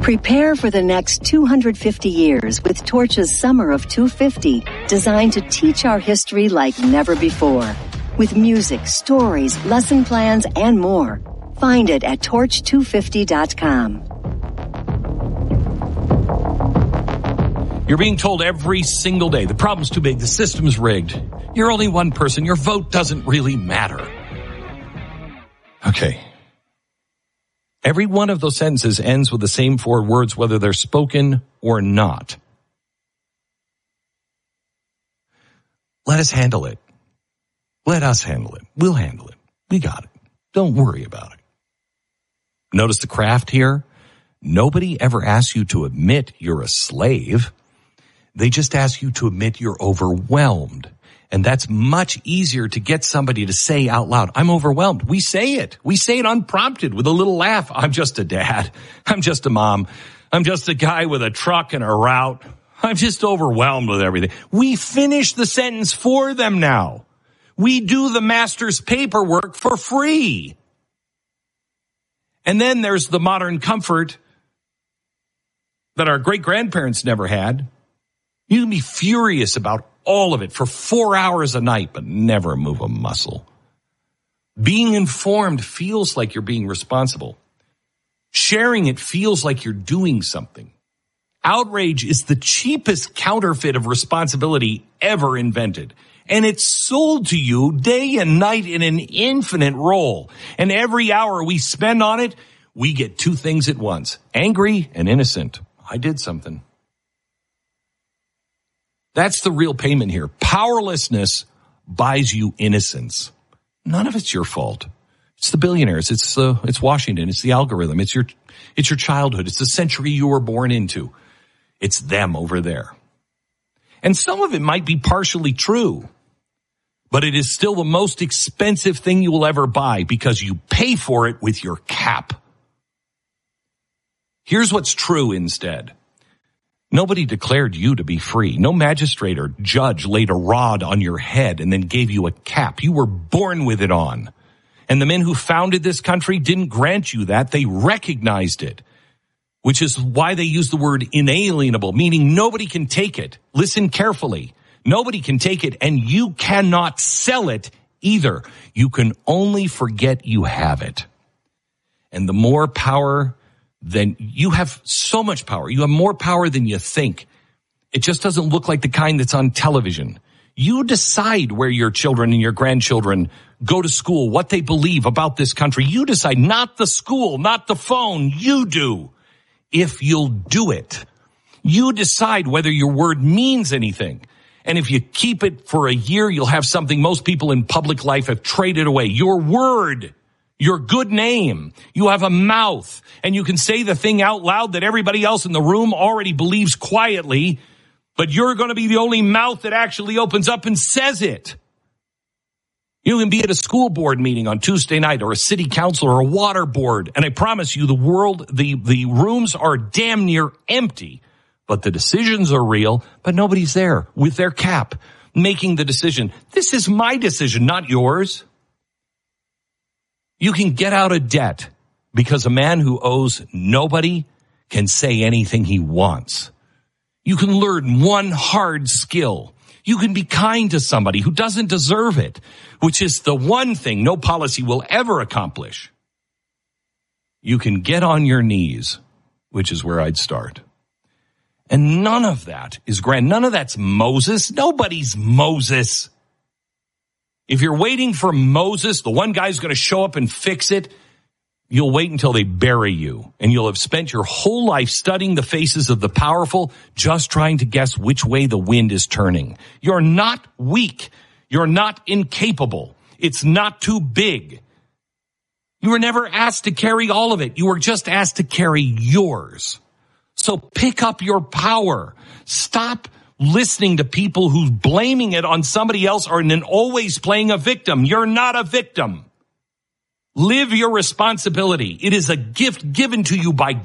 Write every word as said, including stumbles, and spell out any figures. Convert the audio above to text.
Prepare for the next two hundred fifty years with Torch's Summer of two fifty, designed to teach our history like never before. With music, stories, lesson plans, and more. Find it at torch two fifty dot com. You're being told every single day, the problem's too big, the system's rigged. You're only one person, your vote doesn't really matter. Okay. Every one of those sentences ends with the same four words, whether they're spoken or not. Let us handle it. Let us handle it. We'll handle it. We got it. Don't worry about it. Notice the craft here. Nobody ever asks you to admit you're a slave. They just ask you to admit you're overwhelmed. And that's much easier to get somebody to say out loud, I'm overwhelmed. We say it. We say it unprompted with a little laugh. I'm just a dad. I'm just a mom. I'm just a guy with a truck and a route. I'm just overwhelmed with everything. We finish the sentence for them now. We do the master's paperwork for free. And then there's the modern comfort that our great-grandparents never had. You can be furious about all of it for four hours a night, but never move a muscle. Being informed feels like you're being responsible. Sharing it feels like you're doing something. Outrage is the cheapest counterfeit of responsibility ever invented. And it's sold to you day and night in an infinite role. And every hour we spend on it, we get two things at once. Angry and innocent. I did something. That's the real payment here. Powerlessness buys you innocence. None of it's your fault. It's the billionaires. It's uh, it's Washington. It's the algorithm. It's your it's your childhood. It's the century you were born into. It's them over there. And some of it might be partially true, but it is still the most expensive thing you will ever buy because you pay for it with your cap. Here's what's true instead. Nobody declared you to be free. No magistrate or judge laid a rod on your head and then gave you a cap. You were born with it on. And the men who founded this country didn't grant you that. They recognized it, which is why they use the word inalienable, meaning nobody can take it. Listen carefully. Nobody can take it, and you cannot sell it either. You can only forget you have it. And the more power then you have so much power. You have more power than you think. It just doesn't look like the kind that's on television. You decide where your children and your grandchildren go to school, what they believe about this country. You decide, not the school, not the phone. You do. If you'll do it. You decide whether your word means anything. And if you keep it for a year, you'll have something most people in public life have traded away. Your word. Your good name. You have a mouth, and you can say the thing out loud that everybody else in the room already believes quietly, but you're going to be the only mouth that actually opens up and says it. You can be at a school board meeting on Tuesday night or a city council or a water board, and I promise you the world, the, the rooms are damn near empty, but the decisions are real, but nobody's there with their cap making the decision. This is my decision, not yours. You can get out of debt because a man who owes nobody can say anything he wants. You can learn one hard skill. You can be kind to somebody who doesn't deserve it, which is the one thing no policy will ever accomplish. You can get on your knees, which is where I'd start. And none of that is grand. None of that's Moses. Nobody's Moses. If you're waiting for Moses, the one guy's going to show up and fix it, you'll wait until they bury you. And you'll have spent your whole life studying the faces of the powerful, just trying to guess which way the wind is turning. You're not weak. You're not incapable. It's not too big. You were never asked to carry all of it. You were just asked to carry yours. So pick up your power. Stop listening to people who's blaming it on somebody else or then always playing a victim. You're not a victim. Live your responsibility. It is a gift given to you by